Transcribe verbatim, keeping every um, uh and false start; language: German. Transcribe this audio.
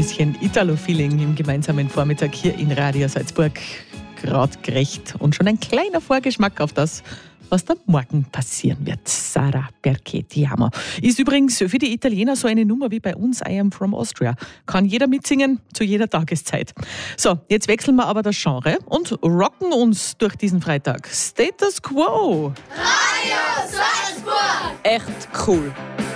bisschen Italo-Feeling im gemeinsamen Vormittag hier in Radio Salzburg. Gerade gerecht und schon ein kleiner Vorgeschmack auf das, was da morgen passieren wird. Sara Perché Ti amo ist übrigens für die Italiener so eine Nummer wie bei uns I Am From Austria. Kann jeder mitsingen, zu jeder Tageszeit. So, jetzt wechseln wir aber das Genre und rocken uns durch diesen Freitag. Status Quo. Radio Salzburg. Echt cool.